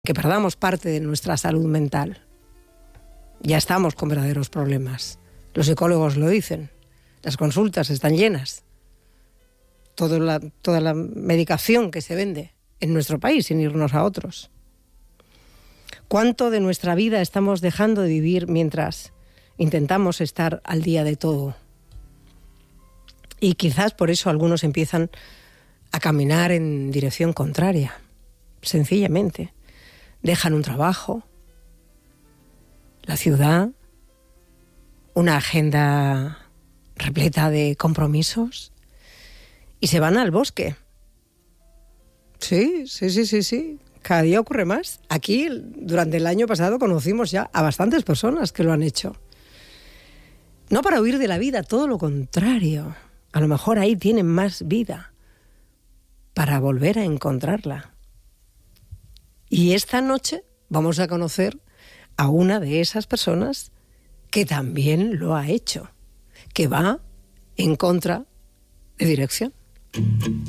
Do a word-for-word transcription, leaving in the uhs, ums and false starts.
que perdamos parte de nuestra salud mental. Ya estamos con verdaderos problemas. Los psicólogos lo dicen. Las consultas están llenas. Toda la, toda la medicación que se vende en nuestro país, sin irnos a otros. ¿Cuánto de nuestra vida estamos dejando de vivir mientras intentamos estar al día de todo? Y quizás por eso algunos empiezan a caminar en dirección contraria. Sencillamente. Dejan un trabajo, la ciudad, una agenda repleta de compromisos y se van al bosque. Sí, sí, sí, sí, sí. Cada día ocurre más. Aquí, durante el año pasado, conocimos ya a bastantes personas que lo han hecho. No para huir de la vida, todo lo contrario. A lo mejor ahí tienen más vida para volver a encontrarla. Y esta noche vamos a conocer a una de esas personas que también lo ha hecho, que va en contra de dirección.